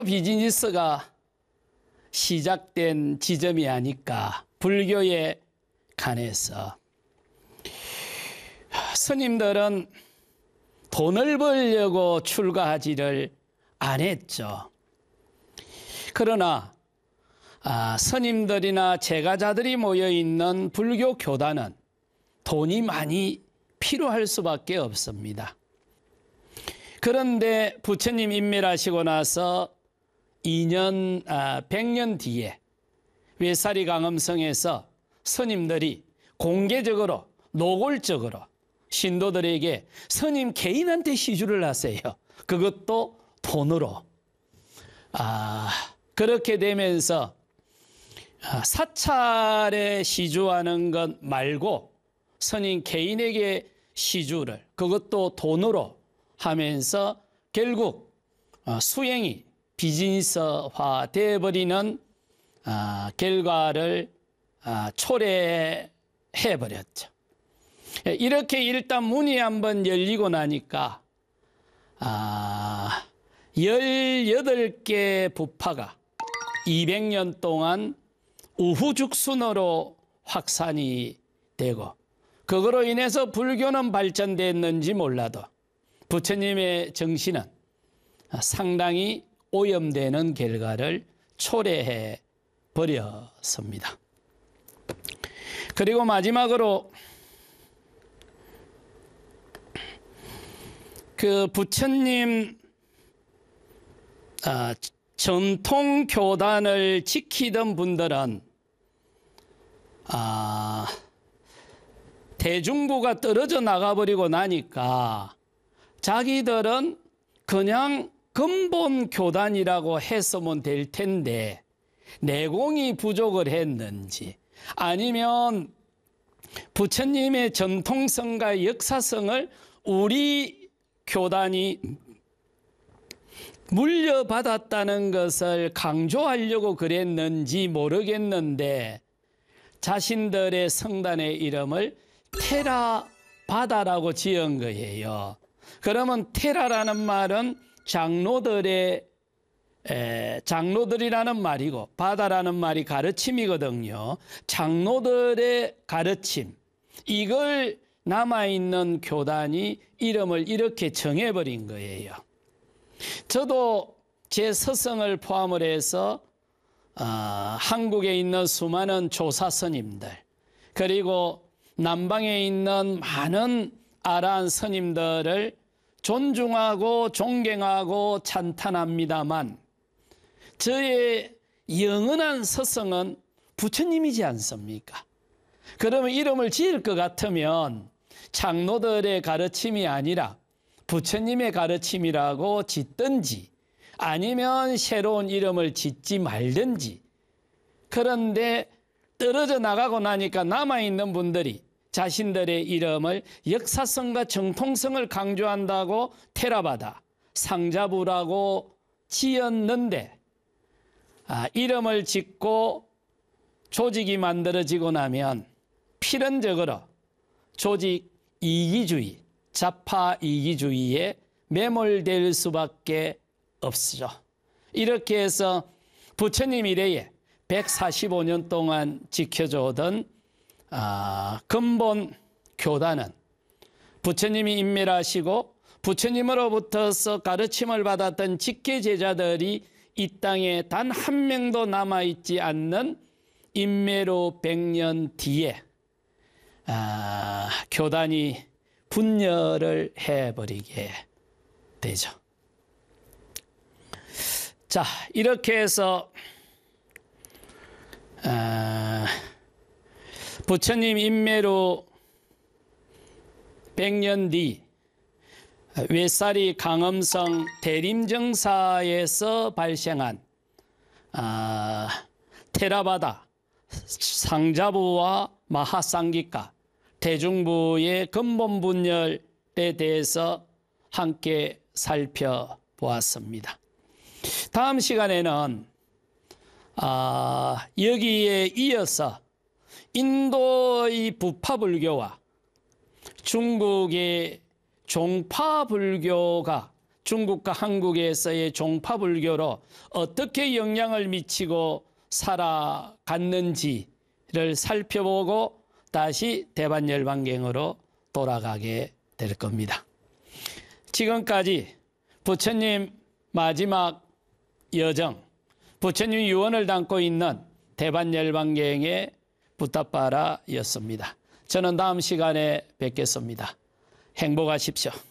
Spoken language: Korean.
비즈니스가 시작된 지점이 아닐까. 불교에 관해서 스님들은 돈을 벌려고 출가하지를 안 했죠. 그러나 스님들이나 제가자들이 모여있는 불교 교단은 돈이 많이 필요할 수밖에 없습니다. 그런데 부처님 인멸하시고 나서 100년 뒤에 외사리 강엄성에서 스님들이 공개적으로 노골적으로 신도들에게 스님 개인한테 시주를 하세요. 그것도 돈으로. 그렇게 되면서 사찰에 시주하는 것 말고 스님 개인에게 시주를, 그것도 돈으로 하면서 결국 수행이 비즈니스화 되어버리는 결과를 초래해버렸죠. 이렇게 일단 문이 한번 열리고 나니까 18개 부파가 200년 동안 우후죽순으로 확산이 되고, 그거로 인해서 불교는 발전됐는지 몰라도 부처님의 정신은 상당히 오염되는 결과를 초래해 버렸습니다. 그리고 마지막으로 그 부처님 전통 교단을 지키던 분들은 대중부가 떨어져 나가버리고 나니까 자기들은 그냥 근본 교단이라고 했으면 될 텐데 내공이 부족을 했는지, 아니면 부처님의 전통성과 역사성을 우리 교단이 물려받았다는 것을 강조하려고 그랬는지 모르겠는데 자신들의 성단의 이름을 테라바다라고 지은 거예요. 그러면 테라라는 말은 장로들이라는 말이고 바다라는 말이 가르침이거든요. 장로들의 가르침, 이걸 남아있는 교단이 이름을 이렇게 정해버린 거예요. 저도 제 서성을 포함을 해서 한국에 있는 수많은 조사 스님들, 그리고 남방에 있는 많은 아라한 스님들을 존중하고 존경하고 찬탄합니다만 저의 영원한 서성은 부처님이지 않습니까? 그러면 이름을 지을 것 같으면 장로들의 가르침이 아니라 부처님의 가르침이라고 짓든지 아니면 새로운 이름을 짓지 말든지. 그런데 떨어져 나가고 나니까 남아있는 분들이 자신들의 이름을 역사성과 정통성을 강조한다고 테라바다, 상자부라고 지었는데 이름을 짓고 조직이 만들어지고 나면 필연적으로 조직 이기주의, 좌파 이기주의에 매몰될 수밖에 없죠. 이렇게 해서 부처님 이래에 145년 동안 지켜져오던 근본 교단은 부처님이 인멸하시고 부처님으로부터서 가르침을 받았던 직계제자들이 이 땅에 단 한 명도 남아있지 않는 인멸 후 100년 뒤에 교단이 분열을 해버리게 되죠. 자, 이렇게 해서 부처님 인멸 후 100년 뒤 외사리 강엄성 대림정사에서 발생한 테라바다, 상자부와 마하상기가, 대중부의 근본 분열에 대해서 함께 살펴보았습니다. 다음 시간에는 여기에 이어서 인도의 부파불교와 중국의 종파불교가 중국과 한국에서의 종파불교로 어떻게 영향을 미치고 살아갔는지를 살펴보고 다시 대반열반경으로 돌아가게 될 겁니다. 지금까지 부처님 마지막 여정, 부처님 유언을 담고 있는 대반열반경의 부타파라였습니다. 저는 다음 시간에 뵙겠습니다. 행복하십시오.